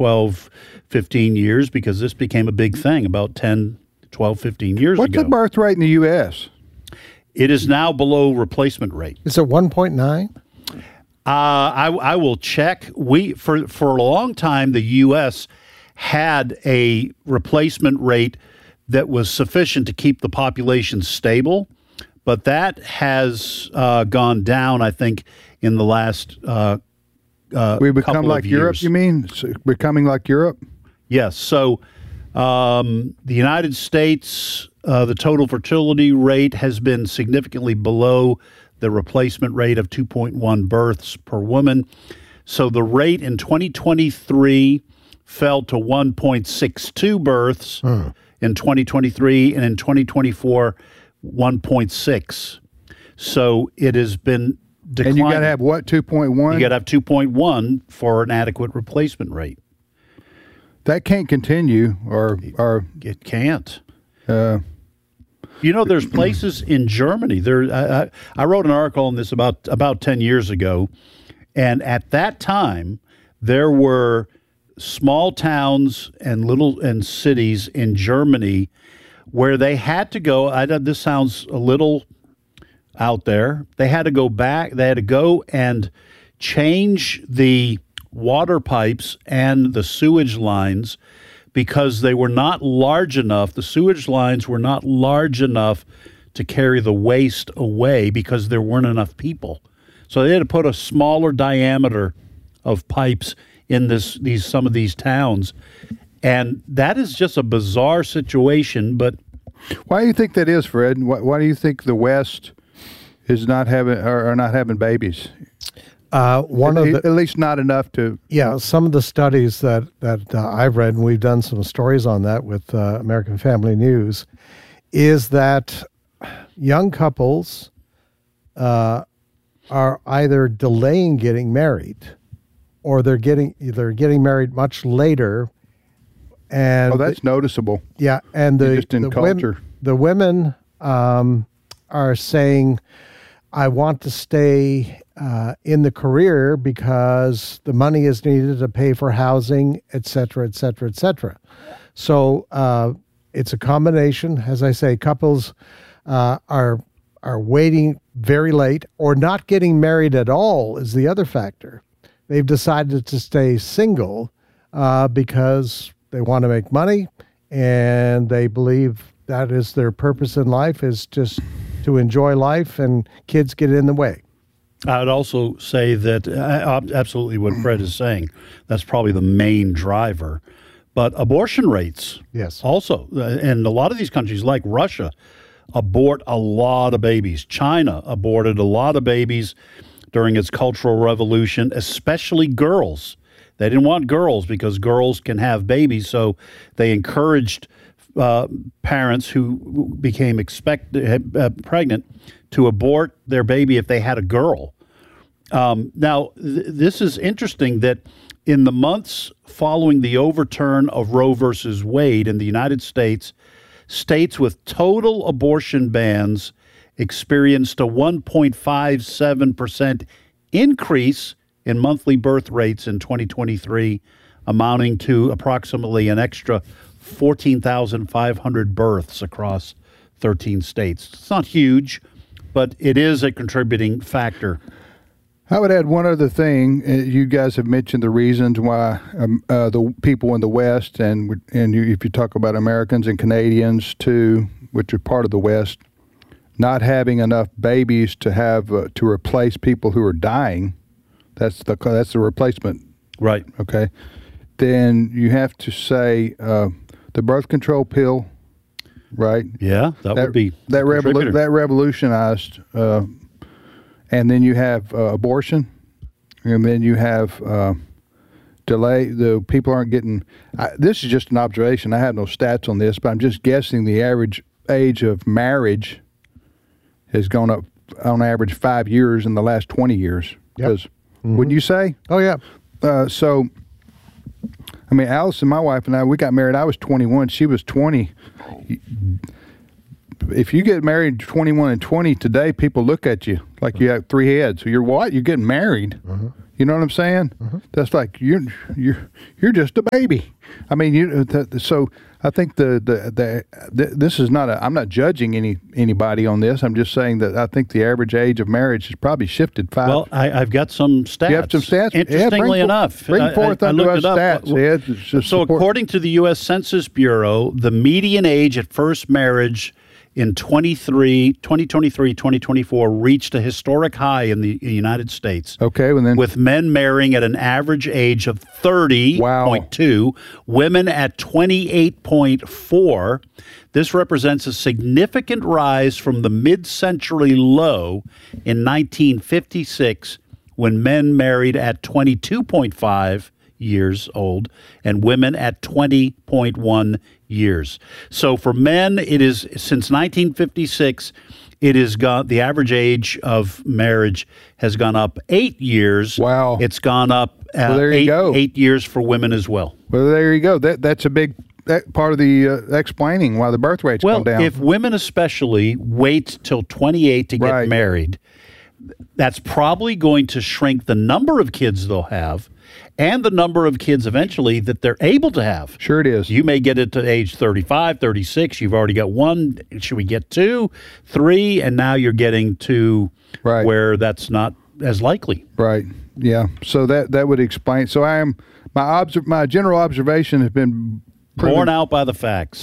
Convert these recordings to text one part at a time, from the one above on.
12, 15 years because this became a big thing about 10, 12, 15 years What's ago. the birth rate in the U.S.? It is now below replacement rate. Is it 1.9? I will check. For a long time, the U.S. had a replacement rate that was sufficient to keep the population stable, but that has gone down, I think, in the last We become couple like of Europe, years. you mean? Becoming like Europe? Yes. So the United States, the total fertility rate has been significantly below the replacement rate of 2.1 births per woman. So the rate in 2023 fell to 1.62 births in 2023, and in 2024, 1.6. So it has been declining. And you got to have what, 2.1? You got to have 2.1 for an adequate replacement rate. That can't continue, or It can't. There's places in Germany. I wrote an article on this about 10 years ago, and at that time, there were small towns and cities in Germany where they had to go. This sounds a little out there. They had to go back. They had to go and change the water pipes and the sewage lines because they were not large enough. The sewage lines were not large enough to carry the waste away because there weren't enough people. So they had to put a smaller diameter of pipes in some of these towns. And that is just a bizarre situation, but why do you think that is, Fred? Why do you think the West is not having babies? At least not enough to. Yeah, some of the studies that I've read, and we've done some stories on that with American Family News, is that young couples are either delaying getting married, or they're getting married much later. And that's noticeable. Yeah, and culture. The women are saying, I want to stay in the career because the money is needed to pay for housing, et cetera, et cetera, et cetera. So it's a combination. As I say, couples are waiting very late or not getting married at all is the other factor. They've decided to stay single because they want to make money and they believe that is their purpose in life, is just to enjoy life, and kids get in the way. I would also say that absolutely what Fred is saying, that's probably the main driver. But abortion rates, yes, also, and a lot of these countries like Russia abort a lot of babies. China aborted a lot of babies during its Cultural Revolution, especially girls. They didn't want girls because girls can have babies, so they encouraged parents who became pregnant to abort their baby if they had a girl. Now, this is interesting that in the months following the overturn of Roe versus Wade in the United States, states with total abortion bans experienced a 1.57% increase in monthly birth rates in 2023, amounting to approximately an extra 14,500 births across 13 states. It's not huge, but it is a contributing factor. I would add one other thing. You guys have mentioned the reasons why the people in the West, and if you talk about Americans and Canadians too, which are part of the West, not having enough babies to have to replace people who are dying. That's the replacement, right? Okay, then you have to say the birth control pill, right? Yeah, that would be that revolutionized. And then you have abortion, and then you have delay. The people aren't getting. This is just an observation. I have no stats on this, but I'm just guessing the average age of marriage has gone up on average 5 years in the last 20 years. Because wouldn't you say? Oh yeah. So, I mean, Allison, my wife, and I, we got married. I was 21. She was 20. If you get married 21 and 20 today, people look at you like you have three heads. So you're what? You're getting married. You know what I'm saying? that's like you're just a baby. I mean, so I think this is not I'm not judging anybody on this. I'm just saying that I think the average age of marriage has probably shifted 5. Well, I've got some stats. You have some stats? Interestingly enough, bring forth I looked it up. stats, Ed. So according to the U.S. Census Bureau, the median age at first marriage in 2023-2024 reached a historic high in the United States. Okay, well then, with men marrying at an average age of 30.2, women at 28.4. This represents a significant rise from the mid-century low in 1956 when men married at 22.5 years old and women at 20.1 years. So for men, it is since 1956, it has gone. The average age of marriage has gone up 8 years. Wow! It's gone up there you go. 8 years for women as well. Well, there you go. That's a big part of the explaining why the birth rates come down. Well, if women especially wait till 28 to get married, that's probably going to shrink the number of kids they'll have and the number of kids eventually that they're able to have. Sure it is. You may get it to age 35, 36. You've already got 1. Should we get 2, 3? And now you're getting to where that's not as likely. Right. Yeah. So that would explain. So my general observation has been borne out by the facts.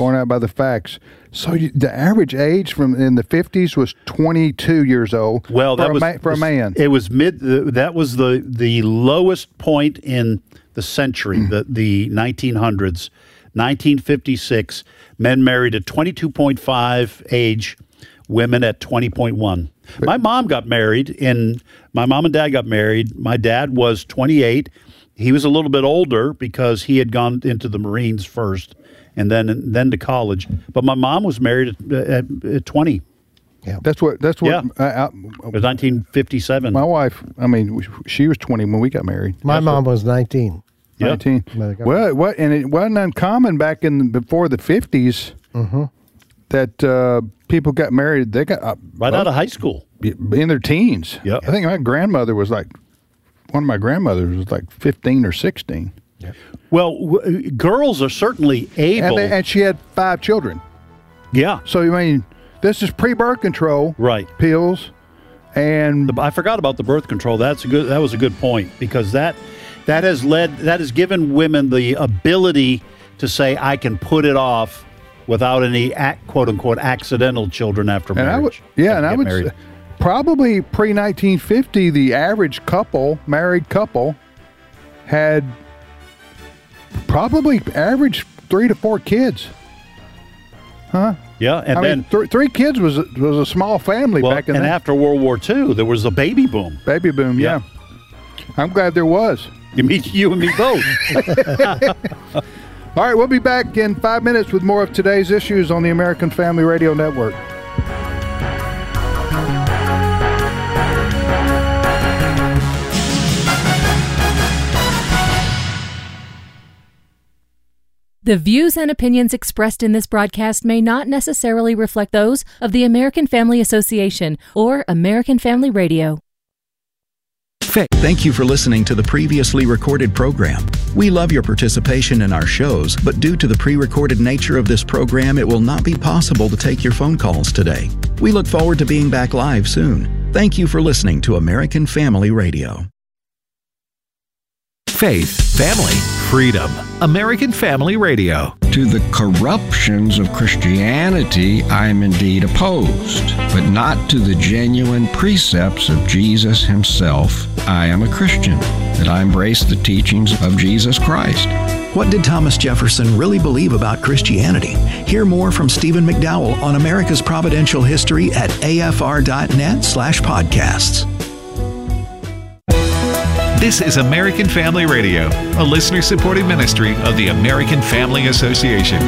So the average age in the 50s was 22 years old. Well, for a man. It was that was the lowest point in the century, the 1900s. 1956, men married at 22.5 age, women at 20.1. My mom and dad got married. My dad was 28. He was a little bit older because he had gone into the Marines first and then to college. But my mom was married at 20. Yeah, that's what. Yeah. It was 1957. My wife, she was 20 when we got married. My mom was 19. 19. Well, and it wasn't uncommon back before the 50s that people got married. They got right out of high school in their teens. Yep. I think my grandmother was one of my grandmothers was like 15 or 16. Yep. Well, girls are certainly able, and she had 5 children. Yeah. So this is pre-birth control, pills, and I forgot about the birth control. That was a good point because that has given women the ability to say, I can put it off without any quote unquote accidental children after marriage. I would say, probably pre-1950, the average married couple, had probably average 3 to 4 kids. Huh? Yeah, and then 3 kids was a small family back in then. And after World War II, there was a baby boom. Baby boom, yeah. I'm glad there was. You and me both. All right, we'll be back in 5 minutes with more of today's issues on the American Family Radio Network. The views and opinions expressed in this broadcast may not necessarily reflect those of the American Family Association or American Family Radio. Thank you for listening to the previously recorded program. We love your participation in our shows, but due to the pre-recorded nature of this program, it will not be possible to take your phone calls today. We look forward to being back live soon. Thank you for listening to American Family Radio. Faith, family, freedom. American Family Radio. To the corruptions of Christianity, I am indeed opposed, but not to the genuine precepts of Jesus himself. I am a Christian, that I embrace the teachings of Jesus Christ. What did Thomas Jefferson really believe about Christianity? Hear more from Stephen McDowell on America's Providential History at afr.net/podcasts. This is American Family Radio, a listener-supported ministry of the American Family Association.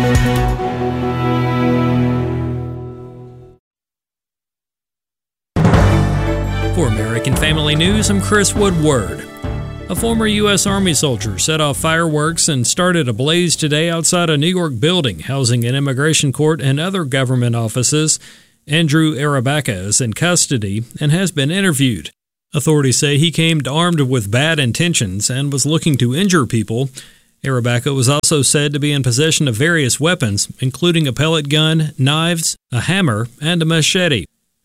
For American Family News, I'm Chris Woodward. A former U.S. Army soldier set off fireworks and started a blaze today outside a New York building housing an immigration court and other government offices. Andrew Arabaka is in custody and has been interviewed. Authorities say he came armed with bad intentions and was looking to injure people. Arabaka was also said to be in possession of various weapons, including a pellet gun, knives, a hammer, and a machete.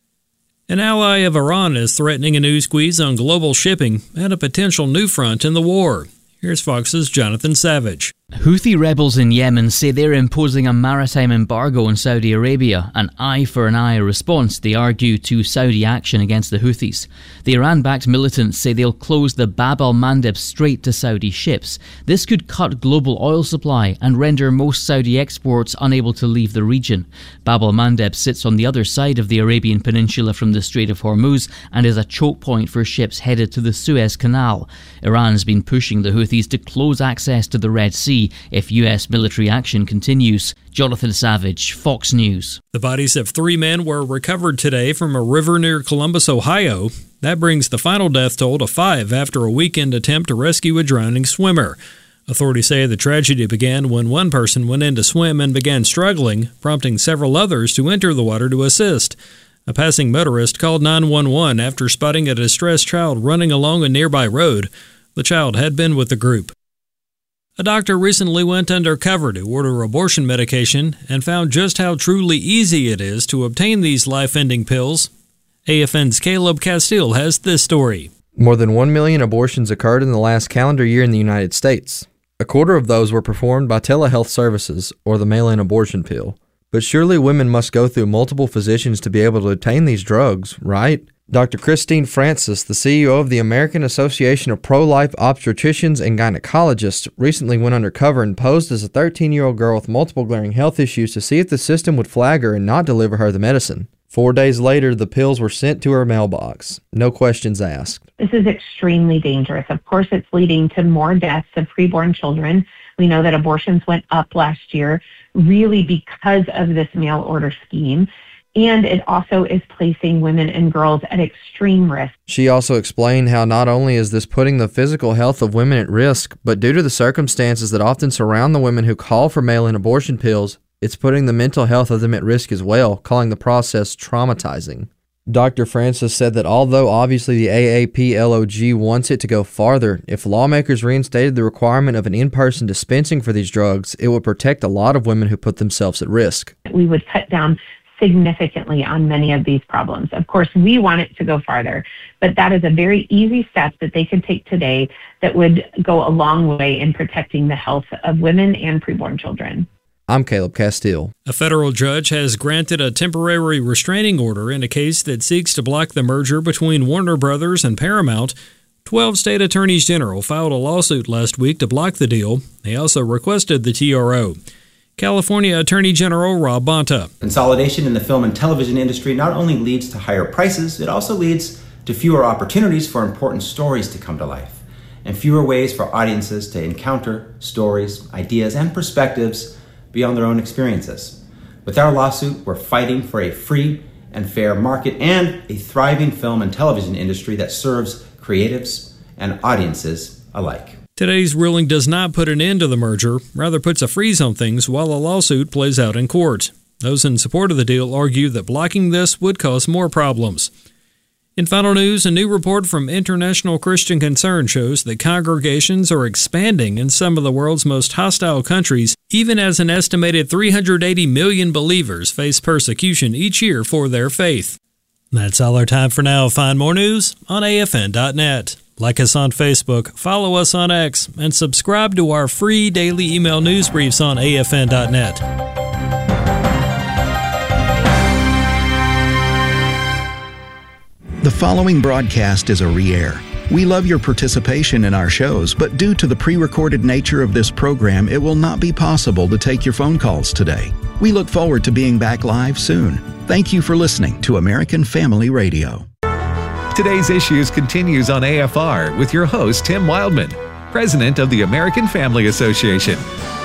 An ally of Iran is threatening a new squeeze on global shipping and a potential new front in the war. Here's Fox's Jonathan Savage. Houthi rebels in Yemen say they're imposing a maritime embargo on Saudi Arabia, an eye-for-an-eye response, they argue, to Saudi action against the Houthis. The Iran-backed militants say they'll close the Bab al-Mandeb Strait to Saudi ships. This could cut global oil supply and render most Saudi exports unable to leave the region. Bab al-Mandeb sits on the other side of the Arabian Peninsula from the Strait of Hormuz and is a choke point for ships headed to the Suez Canal. Iran's been pushing the Houthis to close access to the Red Sea if US military action continues. Jonathan Savage, Fox News. The bodies of 3 men were recovered today from a river near Columbus, Ohio. That brings the final death toll to 5 after a weekend attempt to rescue a drowning swimmer. Authorities say the tragedy began when one person went in to swim and began struggling, prompting several others to enter the water to assist. A passing motorist called 911 after spotting a distressed child running along a nearby road. The child had been with the group. A doctor recently went undercover to order abortion medication and found just how truly easy it is to obtain these life-ending pills. AFN's Caleb Castile has this story. More than 1 million abortions occurred in the last calendar year in the United States. A quarter of those were performed by telehealth services or the mail-in abortion pill. But surely women must go through multiple physicians to be able to obtain these drugs, right? Dr. Christine Francis, the CEO of the American Association of Pro-Life Obstetricians and Gynecologists, recently went undercover and posed as a 13-year-old girl with multiple glaring health issues to see if the system would flag her and not deliver her the medicine. 4 days later, the pills were sent to her mailbox. No questions asked. This is extremely dangerous. Of course, it's leading to more deaths of preborn children. We know that abortions went up last year, really because of this mail order scheme. And it also is placing women and girls at extreme risk. She also explained how not only is this putting the physical health of women at risk, but due to the circumstances that often surround the women who call for mail-in abortion pills, it's putting the mental health of them at risk as well, calling the process traumatizing. Dr. Francis said that although obviously the AAPLOG wants it to go farther, if lawmakers reinstated the requirement of an in-person dispensing for these drugs, it would protect a lot of women who put themselves at risk. We would cut down significantly on many of these problems. Of course, we want it to go farther, but that is a very easy step that they could take today that would go a long way in protecting the health of women and preborn children. I'm Caleb Castile. A federal judge has granted a temporary restraining order in a case that seeks to block the merger between Warner Brothers and Paramount. 12 state attorneys general filed a lawsuit last week to block the deal. They also requested the TRO. California Attorney General Rob Bonta. Consolidation in the film and television industry not only leads to higher prices, it also leads to fewer opportunities for important stories to come to life, and fewer ways for audiences to encounter stories, ideas, and perspectives beyond their own experiences. With our lawsuit, we're fighting for a free and fair market and a thriving film and television industry that serves creatives and audiences alike. Today's ruling does not put an end to the merger, rather puts a freeze on things while a lawsuit plays out in court. Those in support of the deal argue that blocking this would cause more problems. In final news, a new report from International Christian Concern shows that congregations are expanding in some of the world's most hostile countries, even as an estimated 380 million believers face persecution each year for their faith. That's all our time for now. Find more news on AFN.net. Like us on Facebook, follow us on X, and subscribe to our free daily email news briefs on AFN.net. The following broadcast is a re-air. We love your participation in our shows, but due to the pre-recorded nature of this program, it will not be possible to take your phone calls today. We look forward to being back live soon. Thank you for listening to American Family Radio. Today's Issues continues on AFR with your host, Tim Wildman, president of the American Family Association.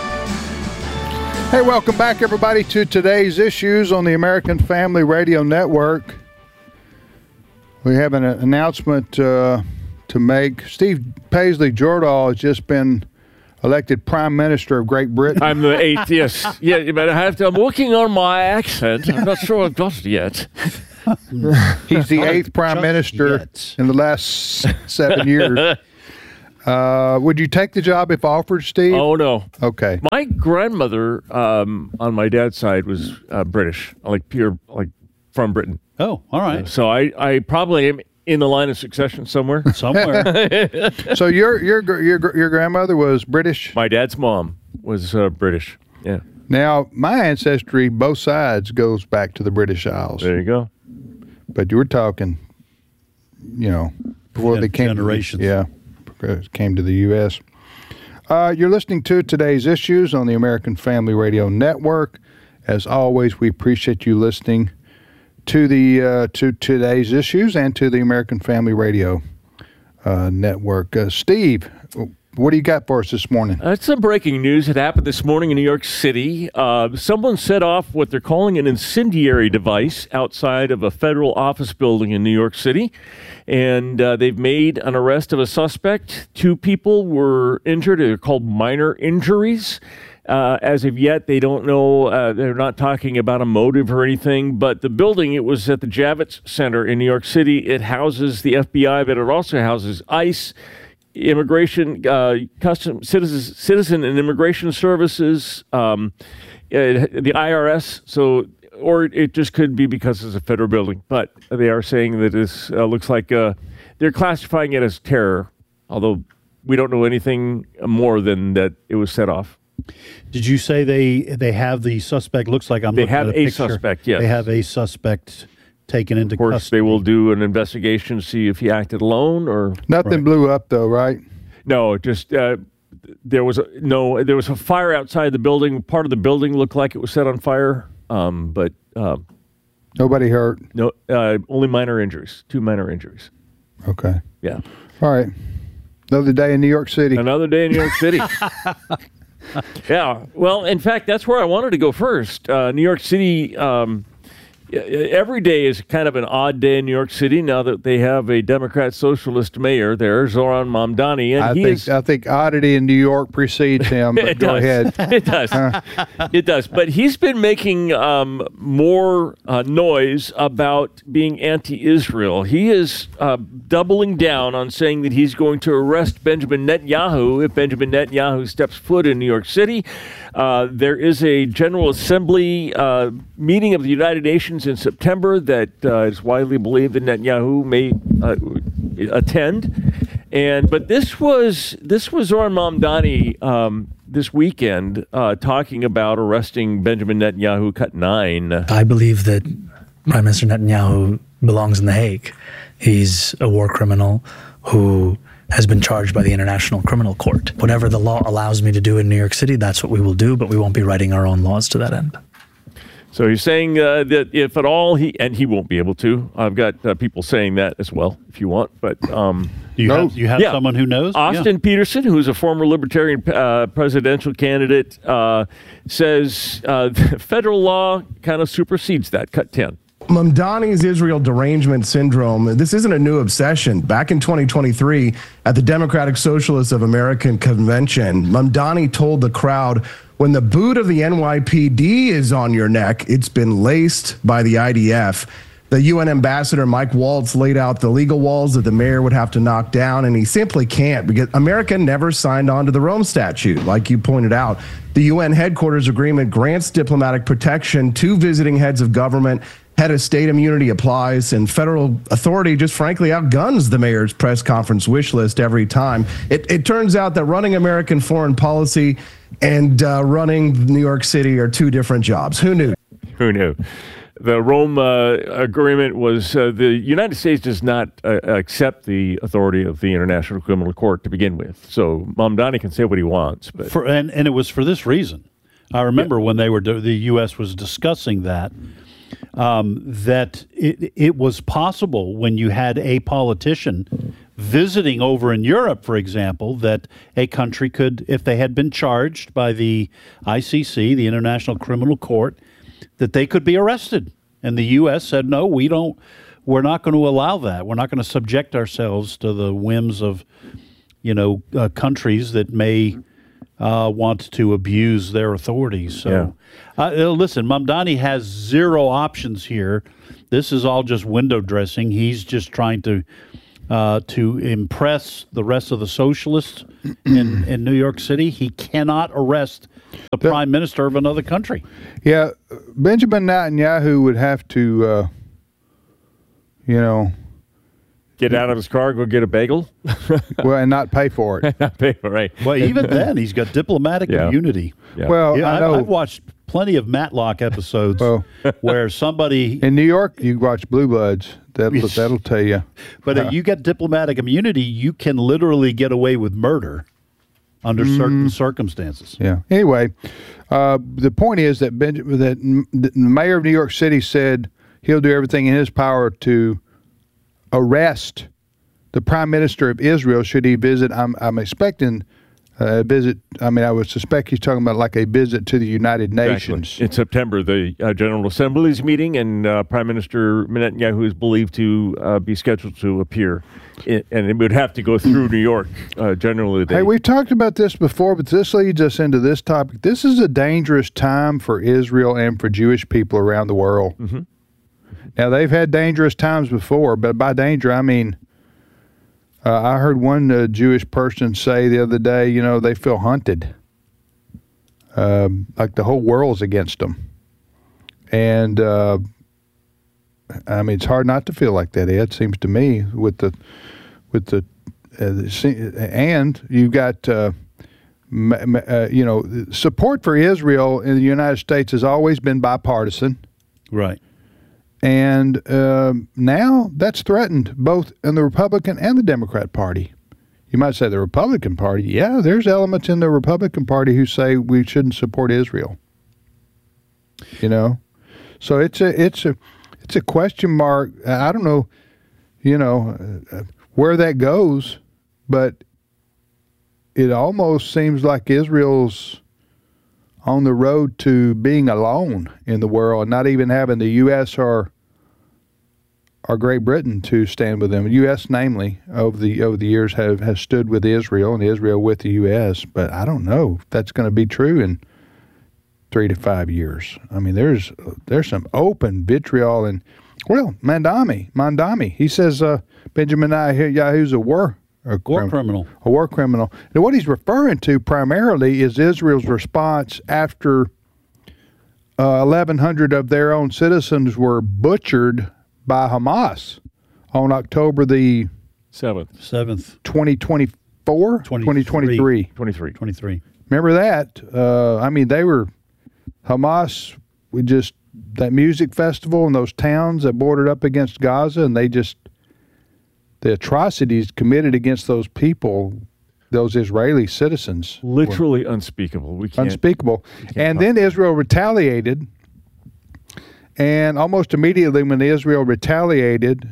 Hey, welcome back, everybody, to Today's Issues on the American Family Radio Network. We have an announcement to make. Steve Paisley Jordahl has just been elected Prime Minister of Great Britain. I'm the 8th, yes. Yeah, but I'm working on my accent. I'm not sure I've got it yet. He's the eighth prime minister in the last 7 years. Would you take the job if offered, Steve? Oh, no. Okay. My grandmother on my dad's side was British, from Britain. Oh, all right. So I probably am in the line of succession somewhere. So your grandmother was British? My dad's mom was British, yeah. Now, my ancestry, both sides, goes back to the British Isles. There you go. But you were talking, before they came generations. Came to the U.S. You're listening to Today's Issues on the American Family Radio Network. As always, we appreciate you listening to the to Today's Issues and to the American Family Radio Network. Steve, what do you got for us this morning? It's some breaking news that happened this morning in New York City. Someone set off what they're calling an incendiary device outside of a federal office building in New York City. And they've made an arrest of a suspect. 2 people were injured. They're called minor injuries. As of yet, they don't know. They're not talking about a motive or anything. But the building, it was at the Javits Center in New York City. It houses the FBI, but it also houses ICE, Immigration, Citizen and Immigration Services, the IRS. Or it just could be because it's a federal building. But they are saying that this looks like they're classifying it as terror, although we don't know anything more than that it was set off. Did you say they have the suspect? Looks like they have a suspect, yes. They have a suspect taken into custody. Of course, they will do an investigation to see if he acted alone or... Nothing blew up, though, right? No, just... there was a fire outside the building. Part of the building looked like it was set on fire, but nobody hurt. No, only minor injuries. 2 minor injuries. Okay. Yeah. All right. Another day in New York City. Another day in New York City. Yeah. Well, in fact, that's where I wanted to go first. New York City. Every day is kind of an odd day in New York City now that they have a Democrat socialist mayor there, Zoran Mamdani. And I think oddity in New York precedes him, but go ahead. It does. It does. But he's been making more noise about being anti-Israel. He is doubling down on saying that he's going to arrest Benjamin Netanyahu if Benjamin Netanyahu steps foot in New York City. There is a General Assembly meeting of the United Nations in September that is widely believed that Netanyahu may attend. But this was Zoran Mamdani this weekend talking about arresting Benjamin Netanyahu, cut 9. I believe that Prime Minister Netanyahu belongs in The Hague. He's a war criminal who has been charged by the International Criminal Court. Whatever the law allows me to do in New York City, that's what we will do, but we won't be writing our own laws to that end. So you're saying that if at all he won't be able to. I've got people saying that as well, if you want. But you have someone who knows? Austin Peterson, who's a former Libertarian presidential candidate, says federal law kind of supersedes that, cut 10. Mamdani's Israel derangement syndrome, this isn't a new obsession. Back in 2023, at the Democratic Socialists of American Convention, Mamdani told the crowd, when the boot of the NYPD is on your neck, it's been laced by the IDF. The UN ambassador, Mike Waltz, laid out the legal walls that the mayor would have to knock down, and he simply can't because America never signed on to the Rome Statute, like you pointed out. The UN headquarters agreement grants diplomatic protection to visiting heads of government. Head of state immunity applies, and federal authority just frankly outguns the mayor's press conference wish list every time. It turns out that running American foreign policy and running New York City are 2 different jobs. Who knew? Who knew? The Rome agreement was the United States does not accept the authority of the International Criminal Court to begin with. So Mamdani can say what he wants. But and it was for this reason. I remember when they were the U.S. was discussing that. That it was possible when you had a politician visiting over in Europe, for example, that a country could, if they had been charged by the ICC, the International Criminal Court, that they could be arrested. And the U.S. said, no, we're not going to allow that. We're not going to subject ourselves to the whims of, countries that may wants to abuse their authority. So, listen, Mamdani has zero options here. This is all just window dressing. He's just trying to impress the rest of the socialists in New York City. He cannot arrest the prime minister of another country. Yeah, Benjamin Netanyahu would have to, get out of his car, go get a bagel. Well, and not pay for it. Not pay for it, right? Well, even then, he's got diplomatic immunity. Yeah. Well, I know. I've watched plenty of Matlock episodes where somebody in New York, you watch Blue Bloods. That'll tell you. But if you get diplomatic immunity, you can literally get away with murder under certain circumstances. Yeah. Anyway, the point is that the mayor of New York City said he'll do everything in his power to arrest the prime minister of Israel should he visit. I'm expecting a visit. I mean, I would suspect he's talking about like a visit to the United Nations. Exactly. In September, the General Assembly's meeting, and Prime Minister Netanyahu is believed to be scheduled to appear. And it would have to go through New York, generally. Hey, we've talked about this before, but this leads us into this topic. This is a dangerous time for Israel and for Jewish people around the world. Mm-hmm. Now, they've had dangerous times before, but by danger, I mean, I heard one Jewish person say the other day, they feel hunted, like the whole world's against them. And, I mean, it's hard not to feel like that, Ed, seems to me, and you've got, support for Israel in the United States has always been bipartisan. Right. And now that's threatened both in the Republican and the Democrat Party. You might say the Republican Party. Yeah, there's elements in the Republican Party who say we shouldn't support Israel. So it's a question mark. I don't know, where that goes, but it almost seems like Israel's on the road to being alone in the world, not even having the U.S. or Great Britain to stand with them. The U.S. namely over the years has stood with Israel, and Israel with the U.S. But I don't know if that's going to be true in 3 to 5 years. I mean, there's some open vitriol, and Mamdani. He says Benjamin Netanyahu's a war criminal. A war criminal. And what he's referring to primarily is Israel's response after 1,100 of their own citizens were butchered by Hamas on October the 7th, 2024? 2023. Remember that? I mean, they were Hamas. That music festival in those towns that bordered up against Gaza, and the atrocities committed against those people, those Israeli citizens. Literally unspeakable. Unspeakable. And then Israel retaliated. And almost immediately when Israel retaliated,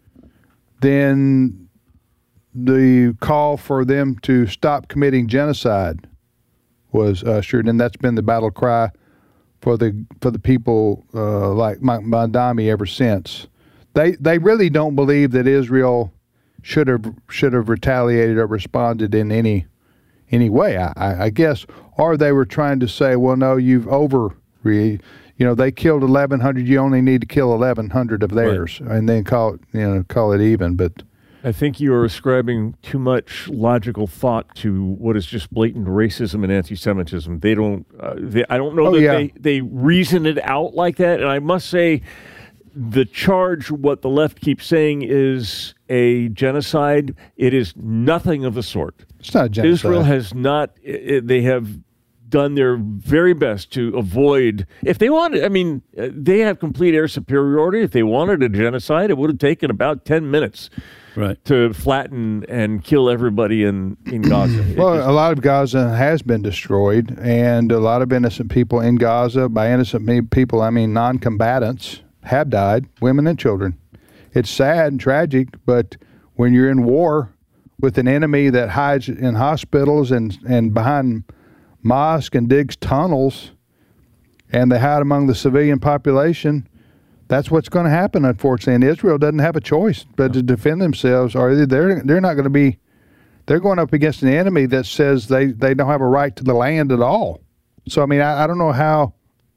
then the call for them to stop committing genocide was ushered. And that's been the battle cry for the people like Mamdani ever since. They really don't believe that Israel should have retaliated or responded in any way, I guess, or they were trying to say, well, no, you've they killed 1,100. You only need to kill 1,100 of theirs, right, and then call it even. But I think you are ascribing too much logical thought to what is just blatant racism and anti-Semitism. They don't. I don't know they reason it out like that. And I must say, the charge, what the left keeps saying is a genocide. It is nothing of the sort. It's not a genocide. Israel has not. They have done their very best to avoid. If they wanted, I mean, they have complete air superiority. If they wanted a genocide, it would have taken about 10 minutes. Right. To flatten and kill everybody in Gaza. Well, a lot of Gaza has been destroyed, and a lot of innocent people in Gaza, by innocent people, I mean non-combatants, have died, women and children. It's sad and tragic, but when you're in war with an enemy that hides in hospitals and behind mosques and digs tunnels, and they hide among the civilian population, that's what's going to happen, unfortunately. And Israel doesn't have a choice but to defend themselves, or they're not going to be they're going up against an enemy that says they don't have a right to the land at all. So I mean, I don't know how.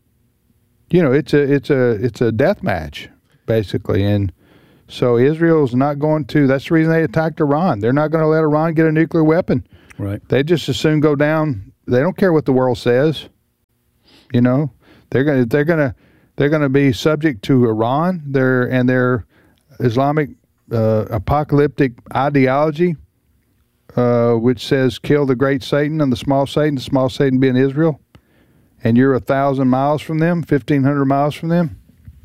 It's a death match basically, and so Israel's not going to. That's the reason they attacked Iran. They're not going to let Iran get a nuclear weapon. Right. They just as soon go down. They don't care what the world says. They're gonna be subject to Iran. Their Islamic apocalyptic ideology, which says kill the great Satan and the small Satan being Israel, and you're 1,000 miles from them, 1,500 miles from them.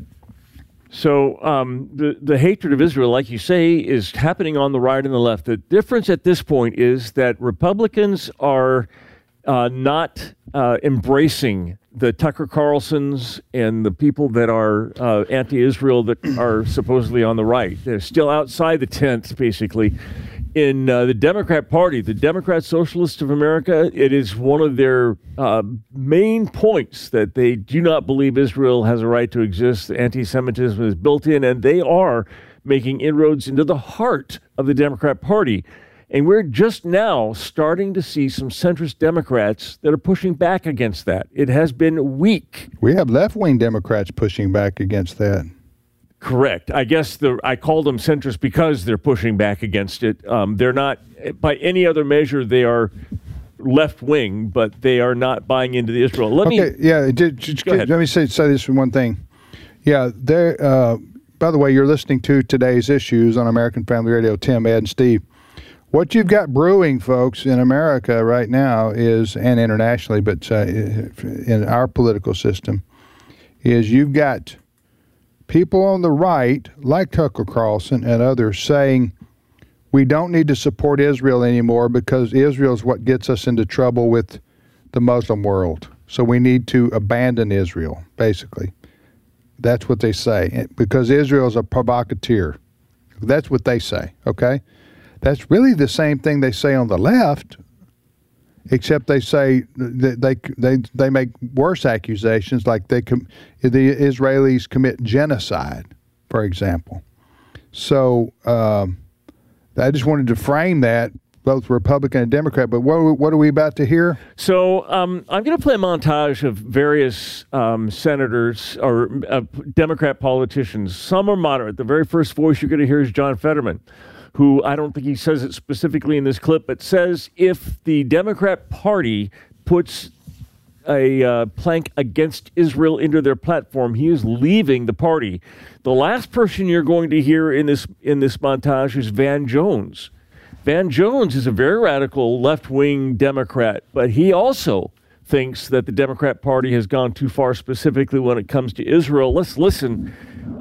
So the hatred of Israel, like you say, is happening on the right and the left. The difference at this point is that Republicans are not embracing the Tucker Carlsons and the people that are anti-Israel that are supposedly on the right. They're still outside the tent, basically. In the Democrat Party, the Democrat Socialists of America, it is one of their main points that they do not believe Israel has a right to exist. Anti-Semitism is built in, and they are making inroads into the heart of the Democrat Party. And we're just now starting to see some centrist Democrats that are pushing back against that. It has been weak. We have left-wing Democrats pushing back against that. Correct. I guess I call them centrist because they're pushing back against it. They're not, by any other measure, they are left-wing, but they are not buying into the Israel. Let me say this one thing. Yeah, by the way, you're listening to Today's Issues on American Family Radio, Tim, Ed, and Steve. What you've got brewing, folks, in America right now is, and internationally, but in our political system, is you've got people on the right, like Tucker Carlson and others, saying we don't need to support Israel anymore because Israel is what gets us into trouble with the Muslim world. So we need to abandon Israel, basically. That's what they say, because Israel is a provocateur. That's what they say, okay? That's really the same thing they say on the left, except they say that they make worse accusations, like the Israelis commit genocide, for example. So I just wanted to frame that, both Republican and Democrat. But what are we about to hear? So I'm going to play a montage of various senators or Democrat politicians. Some are moderate. The very first voice you're going to hear is John Fetterman, who I don't think he says it specifically in this clip, but says if the Democrat Party puts a plank against Israel into their platform, he is leaving the party. The last person you're going to hear in this montage is Van Jones. Van Jones is a very radical left-wing Democrat, but he also thinks that the Democrat Party has gone too far, specifically when it comes to Israel. Let's listen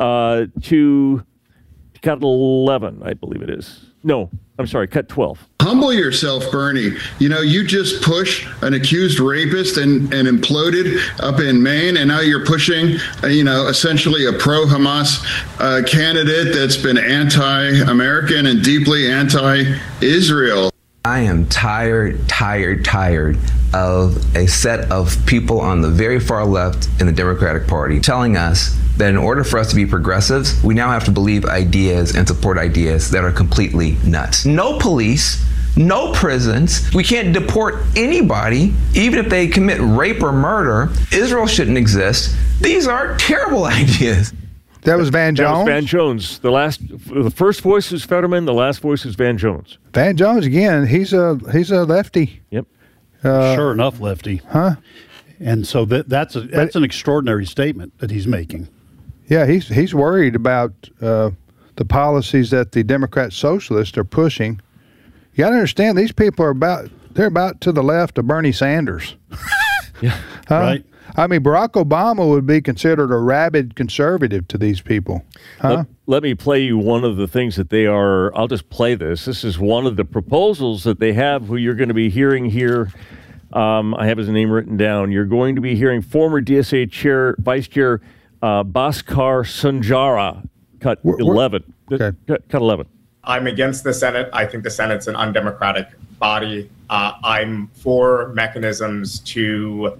to cut 11, I believe it is. No, I'm sorry, cut 12. Humble yourself, Bernie. You just pushed an accused rapist and imploded up in Maine, and now you're pushing, essentially a pro-Hamas candidate that's been anti-American and deeply anti-Israel. I am tired of a set of people on the very far left in the Democratic Party telling us that in order for us to be progressives, we now have to believe ideas and support ideas that are completely nuts. No police, no prisons. We can't deport anybody, even if they commit rape or murder. Israel shouldn't exist. These are terrible ideas. That was Van Jones? That was Van Jones. The first voice was Fetterman. The last voice was Van Jones. Van Jones, again, he's a lefty. Yep. Sure enough, lefty. Huh? And so that's an extraordinary statement that he's making. Yeah, he's worried about the policies that the Democrat Socialists are pushing. You got to understand, these people are about to the left of Bernie Sanders. Yeah, right. I mean, Barack Obama would be considered a rabid conservative to these people. Huh? Let me play you one of the things that they are. I'll just play this. This is one of the proposals that they have, who you're going to be hearing here. I have his name written down. You're going to be hearing former DSA Vice Chair Bhaskar Sunjara, cut 11. Okay. Cut 11. I'm against the Senate. I think the Senate's an undemocratic body. I'm for mechanisms to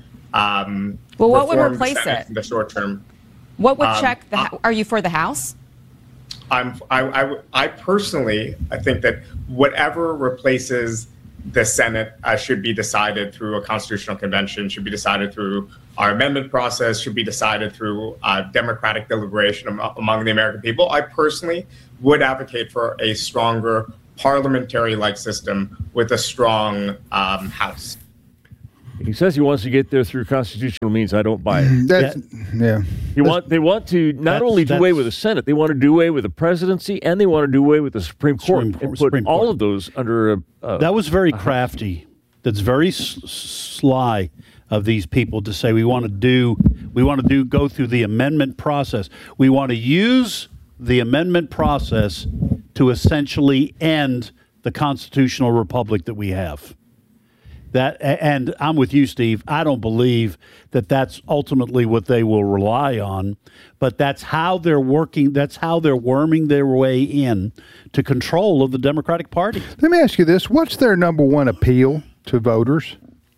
what would replace it in the short term? What would check are you for the House? I personally, I think that whatever replaces the Senate should be decided through a constitutional convention, should be decided through our amendment process, should be decided through democratic deliberation among the American people. I personally would advocate for a stronger parliamentary-like system with a strong House. He says he wants to get there through constitutional means. I don't buy it. They want to not only do away with the Senate, they want to do away with the presidency, and they want to do away with the Supreme Court and put all of those under a... that was very crafty. That's very sly of these people to say we want to go through the amendment process. We want to use the amendment process to essentially end the constitutional republic that we have. And I'm with you, Steve. I don't believe that that's ultimately what they will rely on, but that's how they're working. That's how they're worming their way in to control of the Democratic Party. Let me ask you this. What's their number one appeal to voters?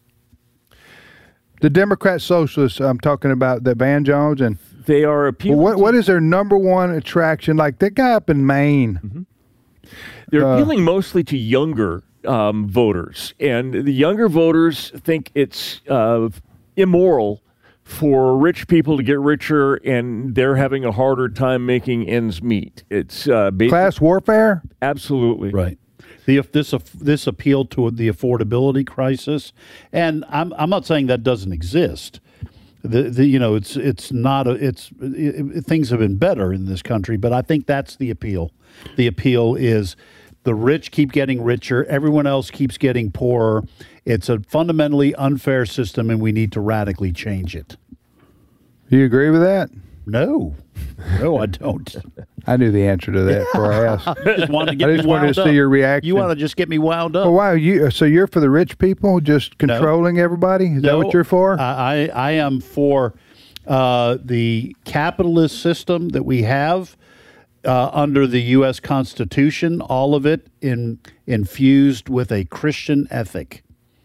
The Democrat Socialists, I'm talking about the Van Jones, and they are appealing. What is their number one attraction? Like that guy up in Maine. Mm-hmm. They're appealing mostly to younger voters, and the younger voters think it's immoral for rich people to get richer, and they're having a harder time making ends meet. It's class warfare. Absolutely right. This appeal to the affordability crisis, and I'm not saying that doesn't exist. It's not things have been better in this country, but I think that's the appeal. The appeal is the rich keep getting richer, everyone else keeps getting poorer. It's a fundamentally unfair system, and we need to radically change it. Do you agree with that? No, I don't. I knew the answer to that before I asked. You just wanted to get I just me wanted wound to up. see your reaction. You want to just get me wound up. Well, why so you're for the rich people, just controlling everybody? Is that what you're for? I am for the capitalist system that we have under the U.S. Constitution, all of it infused with a Christian ethic.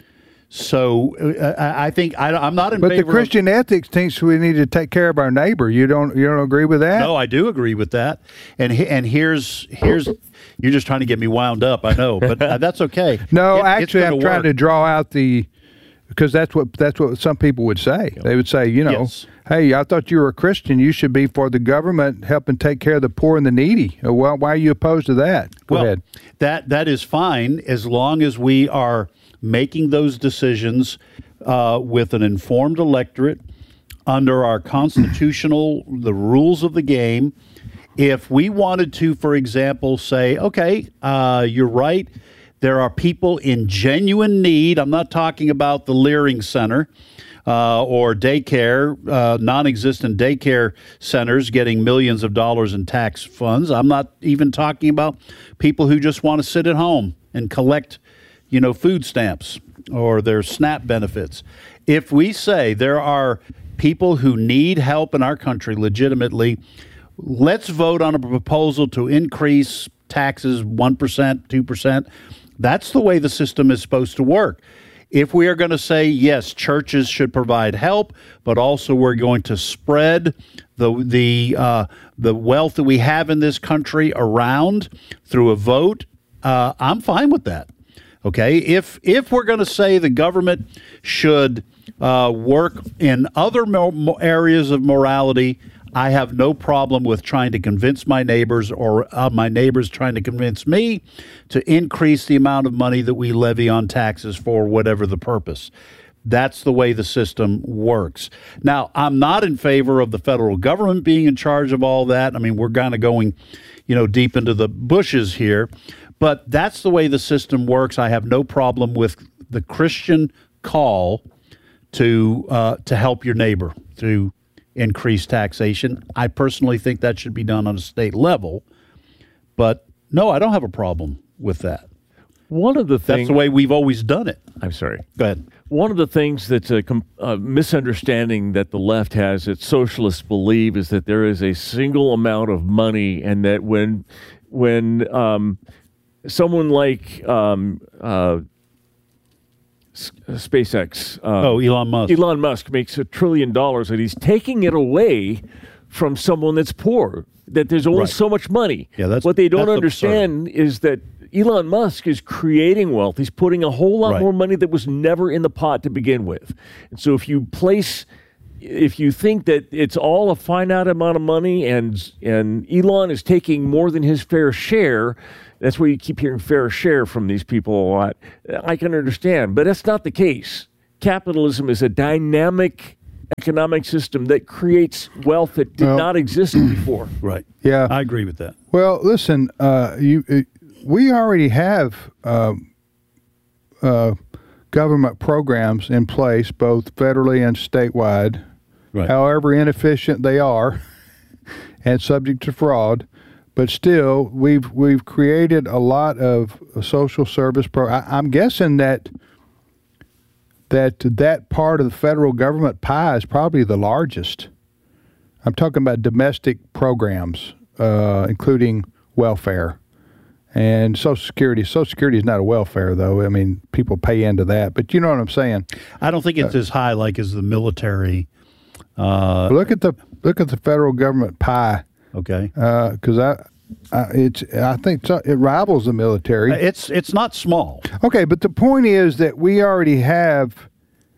So I think I'm not in favor. But the Christian ethics thinks we need to take care of our neighbor. You don't agree with that? No, I do agree with that. And here's you're just trying to get me wound up. I know, but that's okay. No, actually, I'm trying to draw out because that's what some people would say. They would say, yes. Hey, I thought you were a Christian. You should be for the government helping take care of the poor and the needy. Well, why are you opposed to that? Go ahead. That is fine as long as we are making those decisions with an informed electorate under our the rules of the game. If we wanted to, for example, say, okay, you're right, there are people in genuine need. I'm not talking about the Leering Center or daycare, non-existent daycare centers getting millions of dollars in tax funds. I'm not even talking about people who just want to sit at home and collect food stamps or their SNAP benefits. If we say there are people who need help in our country legitimately, let's vote on a proposal to increase taxes 1%, 2%. That's the way the system is supposed to work. If we are going to say, yes, churches should provide help, but also we're going to spread the wealth that we have in this country around through a vote, I'm fine with that. Okay, if we're going to say the government should work in other areas of morality, I have no problem with trying to convince my neighbors or my neighbors trying to convince me to increase the amount of money that we levy on taxes for whatever the purpose. That's the way the system works. Now, I'm not in favor of the federal government being in charge of all that. I mean, we're kind of going, deep into the bushes here. But that's the way the system works. I have no problem with the Christian call to help your neighbor through increased taxation. I personally think that should be done on a state level. But no, I don't have a problem with that. One of the things... That's the way we've always done it. I'm sorry. Go ahead. One of the things that's a misunderstanding that the left has, that socialists believe, is that there is a single amount of money, and that when someone like SpaceX, Elon Musk makes $1 trillion, that he's taking it away from someone that's poor, that there's only so much money. Yeah, what they don't understand is that Elon Musk is creating wealth. He's putting a whole lot more money that was never in the pot to begin with. And so if you think that it's all a finite amount of money and Elon is taking more than his fair share, that's why you keep hearing fair share from these people a lot. I can understand, but that's not the case. Capitalism is a dynamic economic system that creates wealth that did not exist before. Right. Yeah. I agree with that. Well, listen, we already have government programs in place, both federally and statewide, however inefficient they are and subject to fraud. But still, we've created a lot of social service I'm guessing that part of the federal government pie is probably the largest. I'm talking about domestic programs, including welfare and Social Security. Social Security is not a welfare, though. I mean, people pay into that, but you know what I'm saying. I don't think it's as high like as the military. Look at the federal government pie. Okay. Because I think it rivals the military. It's not small. Okay, but the point is that we already have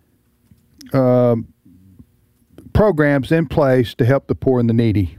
programs in place to help the poor and the needy,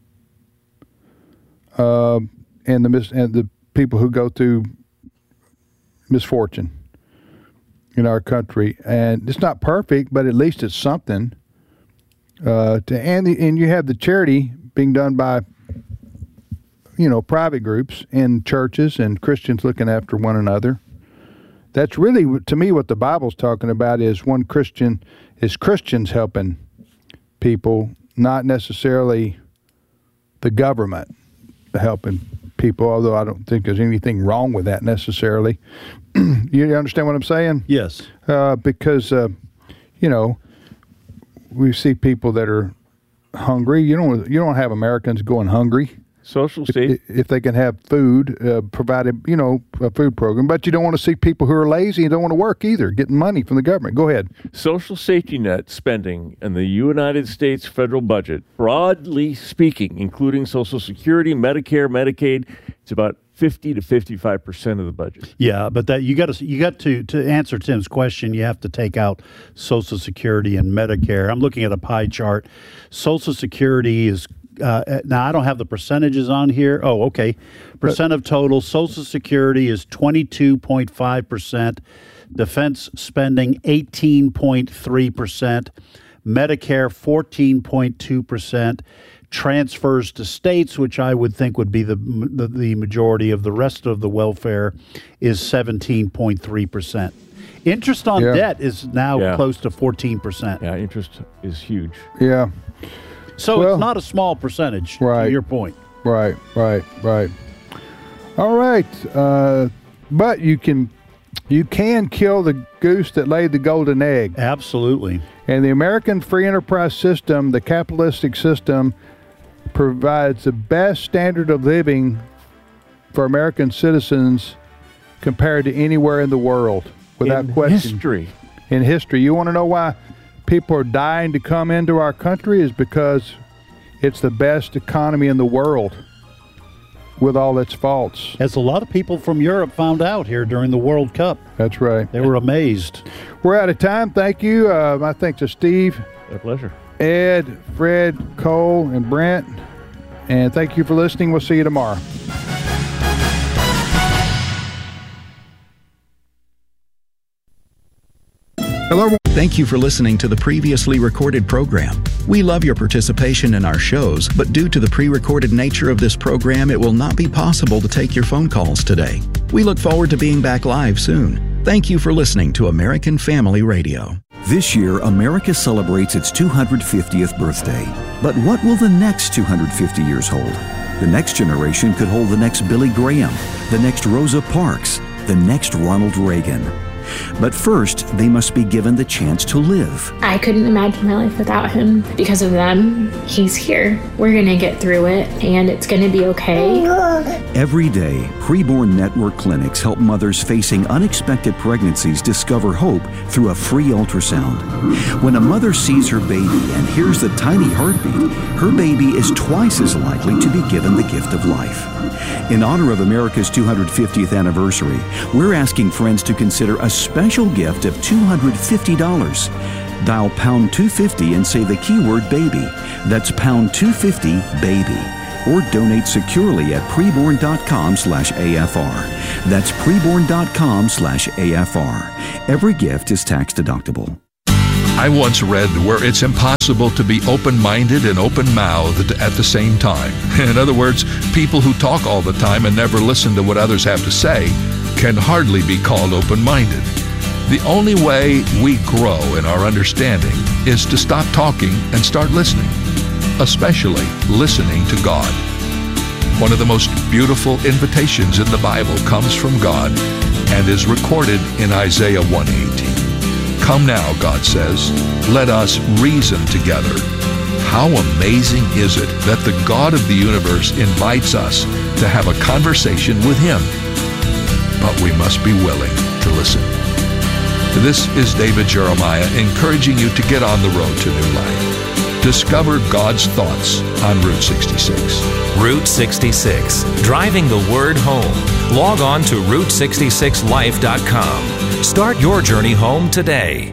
and the people who go through misfortune in our country. And it's not perfect, but at least it's something. And you have the charity being done by private groups and churches and Christians looking after one another. That's really, to me, what the Bible's talking about is Christians helping people, not necessarily the government helping people, although I don't think there's anything wrong with that necessarily. You understand what I'm saying? Yes. Because, we see people that are hungry. You don't have Americans going hungry. Social safety. If they can have food provided, a food program. But you don't want to see people who are lazy and don't want to work either, getting money from the government. Go ahead. Social safety net spending in the United States federal budget, broadly speaking, including Social Security, Medicare, Medicaid, it's about 50 to 55% of the budget. Yeah, but that you got to answer Tim's question, you have to take out Social Security and Medicare. I'm looking at a pie chart. Social Security is now I don't have the percentages on here. Oh, okay. Percent of total. Social Security is 22.5%. Defense spending 18.3%. Medicare 14.2%. Transfers to states, which I would think would be the majority of the rest of the welfare, is 17.3%. Interest on debt is now close to 14%. Yeah, interest is huge. Yeah. So it's not a small percentage, to your point. Right. All right. But you can kill the goose that laid the golden egg. Absolutely. And the American free enterprise system, the capitalistic system, provides the best standard of living for American citizens compared to anywhere in the world, without question. In history. You want to know why people are dying to come into our country? Is because it's the best economy in the world with all its faults. As a lot of people from Europe found out here during the World Cup. That's right. They were amazed. We're out of time. Thank you. My thanks to Steve. A pleasure. Ed, Fred, Cole, and Brent. And thank you for listening. We'll see you tomorrow. Hello. Thank you for listening to the previously recorded program. We love your participation in our shows, but due to the pre-recorded nature of this program, it will not be possible to take your phone calls today. We look forward to being back live soon. Thank you for listening to American Family Radio. This year, America celebrates its 250th birthday. But what will the next 250 years hold? The next generation could hold the next Billy Graham, the next Rosa Parks, the next Ronald Reagan. But first, they must be given the chance to live. I couldn't imagine my life without him. Because of them, he's here. We're going to get through it, and it's going to be okay. Every day, Preborn Network clinics help mothers facing unexpected pregnancies discover hope through a free ultrasound. When a mother sees her baby and hears the tiny heartbeat, her baby is twice as likely to be given the gift of life. In honor of America's 250th anniversary, we're asking friends to consider a special gift of $250. Dial pound 250 and say the keyword baby. That's pound 250 baby. Or donate securely at preborn.com/AFR. That's preborn.com/AFR. Every gift is tax deductible. I once read where it's impossible to be open-minded and open-mouthed at the same time. In other words, people who talk all the time and never listen to what others have to say can hardly be called open-minded. The only way we grow in our understanding is to stop talking and start listening, especially listening to God. One of the most beautiful invitations in the Bible comes from God and is recorded in Isaiah 1:18. Come now, God says, let us reason together. How amazing is it that the God of the universe invites us to have a conversation with Him? But we must be willing to listen. This is David Jeremiah encouraging you to get on the road to new life. Discover God's thoughts on Route 66. Route 66, driving the word home. Log on to Route66Life.com. Start your journey home today.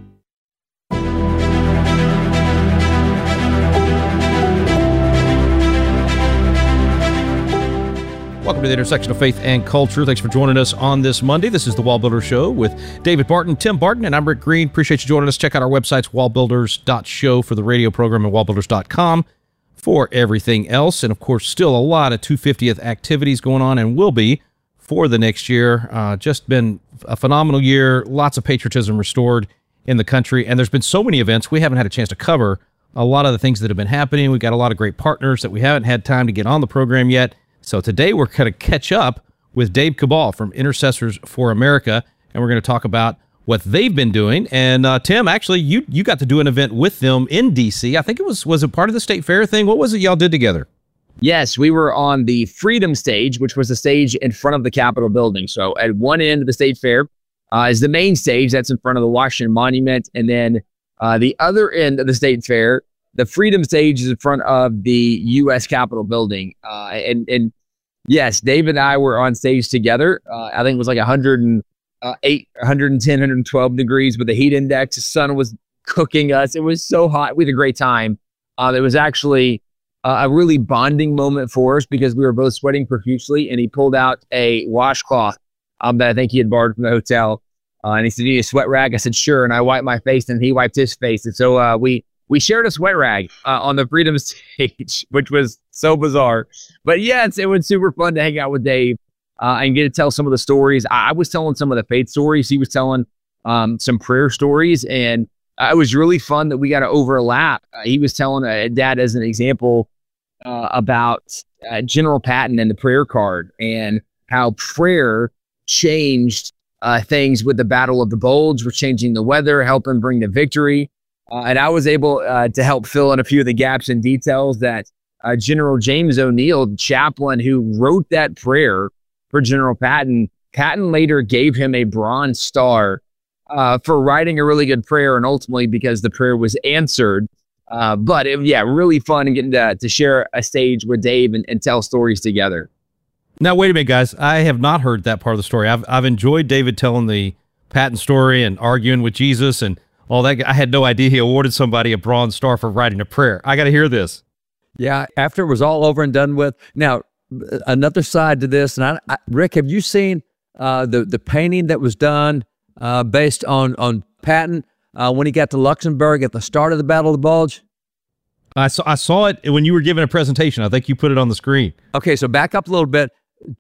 Welcome to the intersection of faith and culture. Thanks for joining us on this Monday. This is the Wall Builder Show with David Barton, Tim Barton, and I'm Rick Green. Appreciate you joining us. Check out our websites, wallbuilders.show for the radio program and wallbuilders.com for everything else. And, of course, still a lot of 250th activities going on and will be for the next year. Just been a phenomenal year. Lots of patriotism restored in the country. And there's been so many events we haven't had a chance to cover a lot of the things that have been happening. We've got a lot of great partners that we haven't had time to get on the program yet. So today we're going to catch up with Dave Cabal from Intercessors for America, and we're going to talk about what they've been doing. And Tim, actually, you got to do an event with them in D.C. I think it was it part of the State Fair thing? What was it y'all did together? Yes, we were on the Freedom Stage, which was the stage in front of the Capitol building. So at one end of the State Fair is the main stage. That's in front of the Washington Monument. And then the other end of the State Fair, the Freedom Stage, is in front of the U.S. Capitol building. And yes, Dave and I were on stage together. I think it was like 108, 110, 112 degrees with the heat index. The sun was cooking us. It was so hot. We had a great time. It was actually a really bonding moment for us because we were both sweating profusely, and he pulled out a washcloth that I think he had borrowed from the hotel. And he said, "You need a sweat rag?" I said, "Sure." And I wiped my face, and he wiped his face. And so we shared a sweat rag on the Freedom Stage, which was so bizarre. But yes, it was super fun to hang out with Dave and get to tell some of the stories. I was telling some of the faith stories. He was telling some prayer stories. And it was really fun that we got to overlap. He was telling Dad as an example about General Patton and the prayer card and how prayer changed things with the Battle of the Bulge. We're changing the weather, helping bring the victory. And I was able to help fill in a few of the gaps and details that General James O'Neill, the chaplain who wrote that prayer for General Patton, later gave him a Bronze Star for writing a really good prayer and ultimately because the prayer was answered. But really fun and getting to share a stage with Dave and tell stories together. Now, wait a minute, guys. I have not heard that part of the story. I've enjoyed David telling the Patton story and arguing with Jesus and all that. I had no idea he awarded somebody a Bronze Star for writing a prayer. I got to hear this. Yeah, after it was all over and done with. Now, another side to this, and Rick, have you seen the painting that was done based on Patton when he got to Luxembourg at the start of the Battle of the Bulge? I saw it when you were giving a presentation. I think you put it on the screen. Okay, so back up a little bit.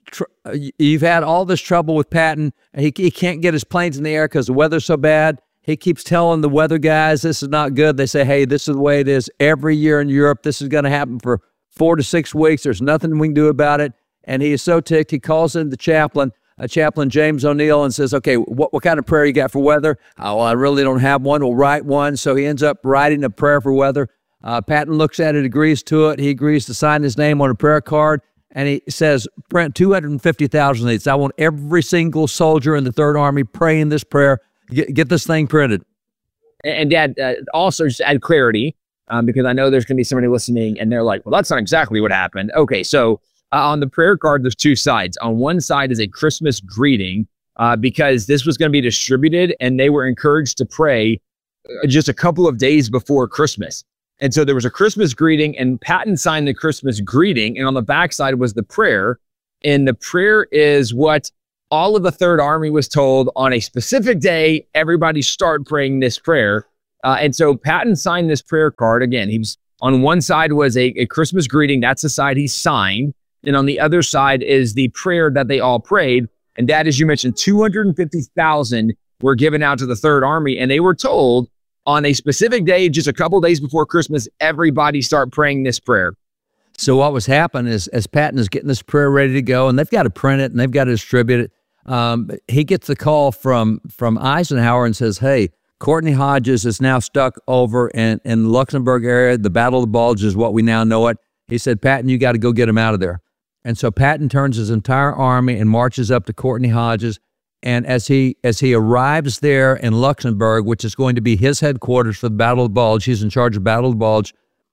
You've had all this trouble with Patton. He can't get his planes in the air because the weather's so bad. He keeps telling the weather guys this is not good. They say, hey, this is the way it is every year in Europe. This is going to happen for 4 to 6 weeks. There's nothing we can do about it. And he is so ticked. He calls in the chaplain. Chaplain James O'Neill and says, okay, what kind of prayer you got for weather? Oh, I really don't have one. We'll write one. So he ends up writing a prayer for weather. Patton looks at it, agrees to it. He agrees to sign his name on a prayer card. And he says, print 250,000 of these. I want every single soldier in the Third Army praying this prayer. Get this thing printed. And Dad, also just add clarity, because I know there's going to be somebody listening and they're like, well, that's not exactly what happened. Okay, so on the prayer card, there's two sides. On one side is a Christmas greeting, because this was going to be distributed and they were encouraged to pray just a couple of days before Christmas. And so there was a Christmas greeting, and Patton signed the Christmas greeting, and on the backside was the prayer. And the prayer is what all of the Third Army was told on a specific day, everybody start praying this prayer. And so Patton signed this prayer card. Again, he was on one side was a Christmas greeting. That's the side he signed. And on the other side is the prayer that they all prayed. And Dad, as you mentioned, 250,000 were given out to the Third Army, and they were told on a specific day, just a couple days before Christmas, everybody start praying this prayer. So what was happening is, as Patton is getting this prayer ready to go, and they've got to print it and they've got to distribute it, he gets the call from Eisenhower and says, hey, Courtney Hodges is now stuck over in the Luxembourg area. The Battle of the Bulge is what we now know it. He said, Patton, you got to go get him out of there. And so Patton turns his entire army and marches up to Courtney Hodges. And as he arrives there in Luxembourg, which is going to be his headquarters for the Battle of the Bulge, he's in charge of Battle of the Bulge.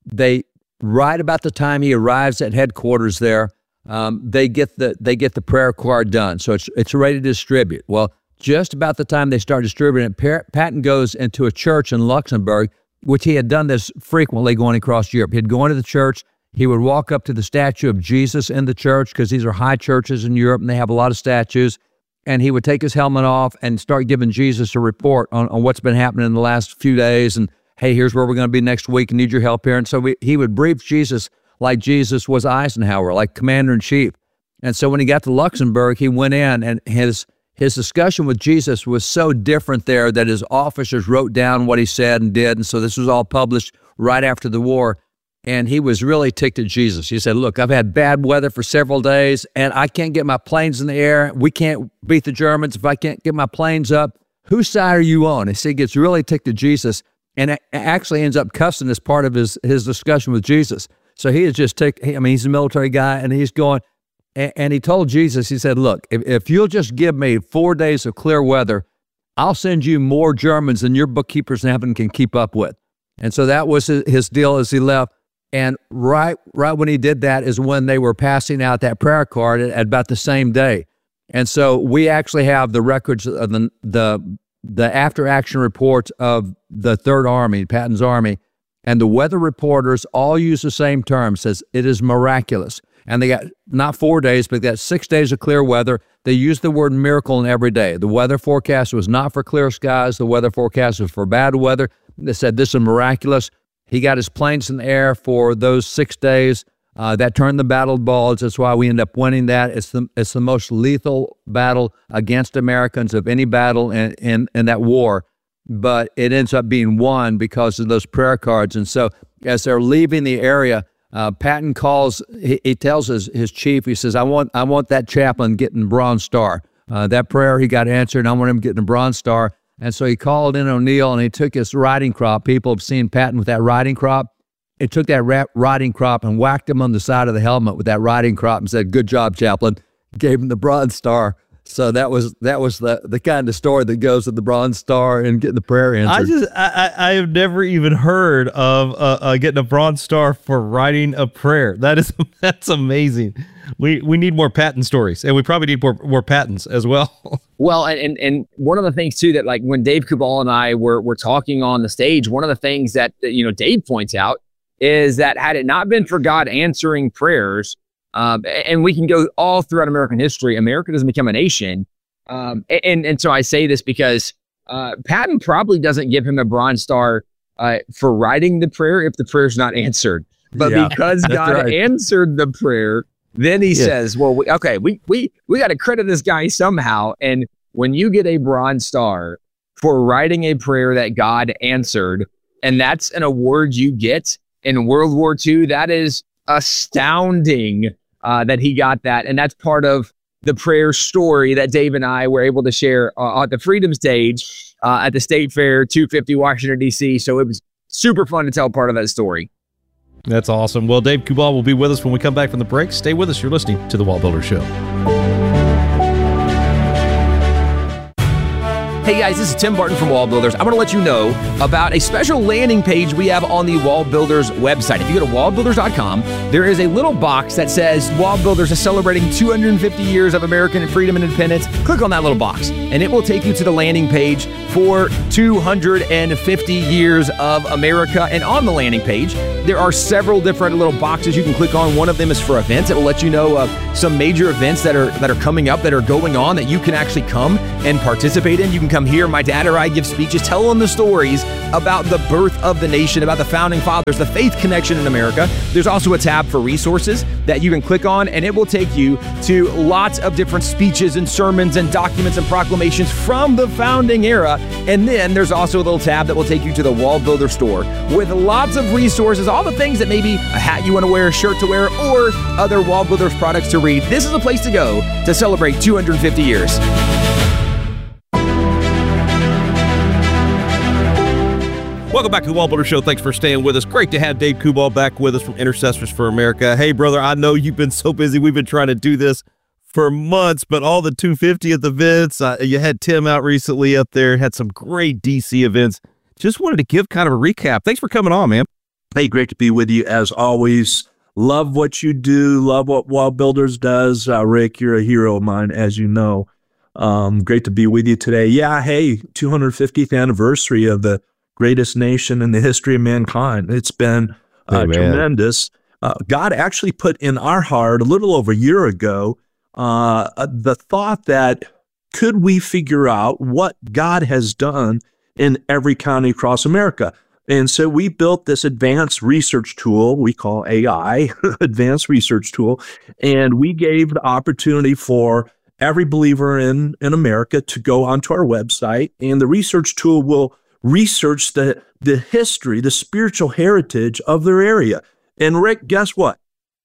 Right about the time he arrives at headquarters there, they get the prayer card done, so it's ready to distribute. Well, just about the time they start distributing it, Patton goes into a church in Luxembourg, which he had done this frequently going across Europe. He'd go into the church. He would walk up to the statue of Jesus in the church, because these are high churches in Europe and they have a lot of statues. And he would take his helmet off and start giving Jesus a report on what's been happening in the last few days. And, hey, here's where we're going to be next week. Need your help here. And so he would brief Jesus like Jesus was Eisenhower, like commander-in-chief. And so when he got to Luxembourg, he went in, and his discussion with Jesus was so different there that his officers wrote down what he said and did. And so this was all published right after the war. And he was really ticked at Jesus. He said, look, I've had bad weather for several days, and I can't get my planes in the air. We can't beat the Germans if I can't get my planes up. Whose side are you on? And so he gets really ticked at Jesus, and actually ends up cussing as part of his discussion with Jesus. So he is just ticked. I mean, he's a military guy, and he's going, and he told Jesus, he said, look, if you'll just give me 4 days of clear weather, I'll send you more Germans than your bookkeepers in heaven can keep up with. And so that was his deal as he left. And right when he did that is when they were passing out that prayer card at about the same day. And so we actually have the records of the after-action reports of the Third Army, Patton's army, and the weather reporters all use the same term, says it is miraculous. And they got not 4 days, but they got 6 days of clear weather. They used the word miracle in every day. The weather forecast was not for clear skies. The weather forecast was for bad weather. They said this is miraculous. He got his planes in the air for those 6 days. That turned the Battle of the Bulge. That's why we end up winning that. It's the most lethal battle against Americans of any battle in that war. But it ends up being won because of those prayer cards. And so as they're leaving the area, Patton calls, he tells his chief, he says, I want that chaplain getting Bronze Star. That prayer he got answered, and I want him getting a Bronze Star. And so he called in O'Neill, and he took his riding crop. People have seen Patton with that riding crop. He took that riding crop and whacked him on the side of the helmet with that riding crop and said, good job, chaplain. Gave him the Bronze Star. So that was the kind of story that goes with the Bronze Star and getting the prayer answered. I have never even heard of getting a Bronze Star for writing a prayer. That's amazing. We need more Patton stories, and we probably need more Pattons as well. Well, and one of the things too that, like, when Dave Kubal and I were talking on the stage, one of the things that Dave points out is that had it not been for God answering prayers, and we can go all throughout American history, America doesn't become a nation. And so I say this because Patton probably doesn't give him a Bronze Star for writing the prayer if the prayer's not answered. But because God answered the prayer, then he says, well, we got to credit this guy somehow. And when you get a Bronze Star for writing a prayer that God answered, and that's an award you get in World War II, that is astounding that he got that. And that's part of the prayer story that Dave and I were able to share at the Freedom Stage at the State Fair 250 Washington, D.C. So it was super fun to tell part of that story. That's awesome. Well, Dave Kubal will be with us when we come back from the break. Stay with us. You're listening to The Wall Builder Show. Hey guys, this is Tim Barton from Wall Builders. I want to let you know about a special landing page we have on the Wall Builders website. If you go to wallbuilders.com, there is a little box that says Wall Builders is celebrating 250 years of American freedom and independence. Click on that little box, and it will take you to the landing page for 250 years of America. And on the landing page, there are several different little boxes you can click on. One of them is for events. It will let you know of some major events that are coming up, that are going on, that you can actually come and participate in. You can come hear my dad or I give speeches telling the stories about the birth of the nation, about the founding fathers, the faith connection in America. There's also a tab for resources that you can click on, and it will take you to lots of different speeches and sermons and documents and proclamations from the founding era. And then there's also a little tab that will take you to the Wall Builder store with lots of resources, all the things that maybe a hat you want to wear, a shirt to wear, or other Wall Builders products to read. This is a place to go to celebrate 250 years. Welcome back to the Wall Builder Show. Thanks for staying with us. Great to have Dave Kubal back with us from Intercessors for America. Hey, brother, I know you've been so busy. We've been trying to do this for months, but all the 250th events, you had Tim out recently up there, had some great DC events. Just wanted to give kind of a recap. Thanks for coming on, man. Hey, great to be with you as always. Love what you do. Love what Wall Builders does. Rick, you're a hero of mine, as you know. Great to be with you today. Yeah, hey, 250th anniversary of the greatest nation in the history of mankind. It's been tremendous. God actually put in our heart a little over a year ago the thought that could we figure out what God has done in every county across America? And so we built this advanced research tool we call AI, advanced research tool, and we gave the opportunity for every believer in America to go onto our website, and the research tool will research the history, the spiritual heritage of their area. And Rick, guess what?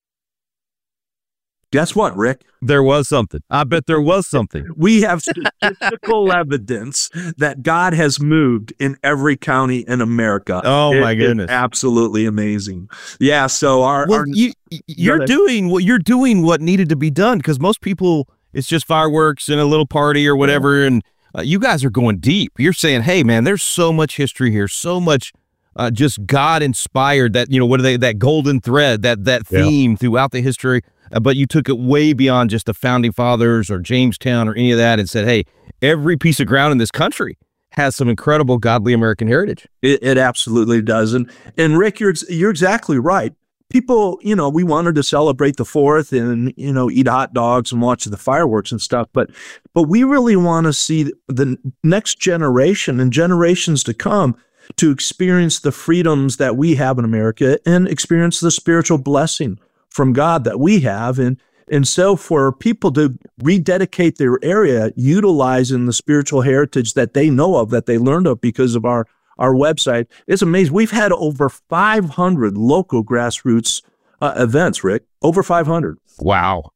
Guess what, Rick? There was something. I bet there was something. We have statistical evidence that God has moved in every county in America. Oh, my goodness. Absolutely amazing. Yeah, so you're doing what needed to be done, because most people, it's just fireworks and a little party or whatever, and you guys are going deep. You're saying, hey, man, there's so much history here, so much just God-inspired, that, that golden thread, that theme throughout the history, but you took it way beyond just the Founding Fathers or Jamestown or any of that and said, hey, every piece of ground in this country has some incredible godly American heritage. It absolutely does. And Rick, you're exactly right. People, we wanted to celebrate the 4th and, eat hot dogs and watch the fireworks and stuff. But we really want to see the next generation and generations to come to experience the freedoms that we have in America and experience the spiritual blessing from God that we have. And so for people to rededicate their area, utilizing the spiritual heritage that they know of, that they learned of because of our website, it's amazing. We've had over 500 local grassroots events, Rick. Over 500. Wow.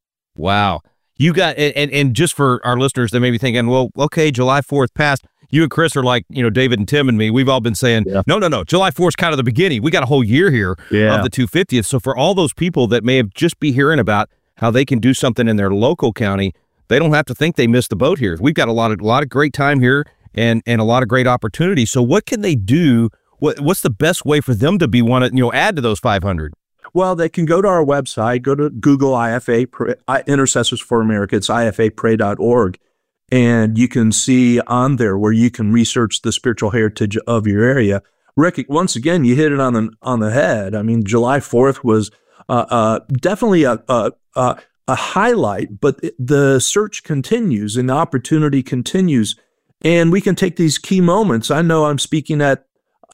You got, and just for our listeners that may be thinking, well, okay, July 4th passed. You and Chris are like, David and Tim and me, we've all been saying, no, July 4th is kind of the beginning. We got a whole year here of the 250th. So for all those people that may have just be hearing about how they can do something in their local county, they don't have to think they missed the boat here. We've got a lot of great time here and a lot of great opportunities. So what can they do? What's the best way for them to be add to those 500? Well, they can go to our website, go to Google IFA, Intercessors for America. It's ifapray.org. And you can see on there where you can research the spiritual heritage of your area. Rick, once again, you hit it on the head. I mean, July 4th was definitely a highlight, but the search continues and the opportunity continues. And we can take these key moments. I know I'm speaking at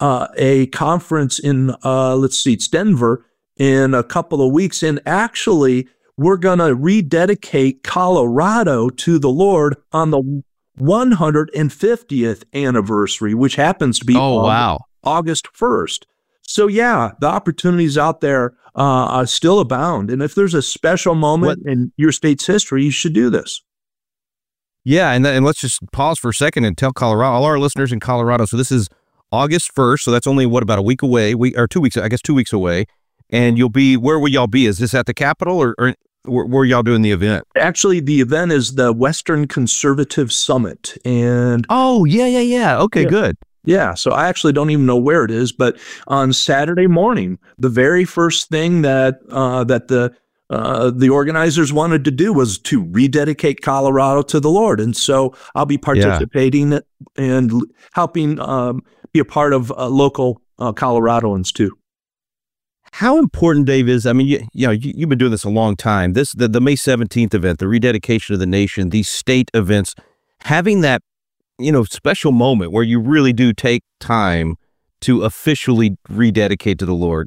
a conference in, it's Denver in a couple of weeks. And actually, we're going to rededicate Colorado to the Lord on the 150th anniversary, which happens to be August 1st. So yeah, the opportunities out there still abound. And if there's a special moment in your state's history, you should do this. Yeah, and let's just pause for a second and tell Colorado, all our listeners in Colorado. So this is August 1st, so that's only about a week away, or 2 weeks, I guess 2 weeks away. And where will y'all be? Is this at the Capitol, or where are y'all doing the event? Actually, the event is the Western Conservative Summit. And Okay, good. Yeah, so I actually don't even know where it is, but on Saturday morning, the very first thing that the organizers wanted to do was to rededicate Colorado to the Lord. And so I'll be participating and helping be a part of local Coloradoans too. How important, Dave, is, I mean, you've been doing this a long time. The May 17th event, the rededication of the nation, these state events, having that, special moment where you really do take time to officially rededicate to the Lord.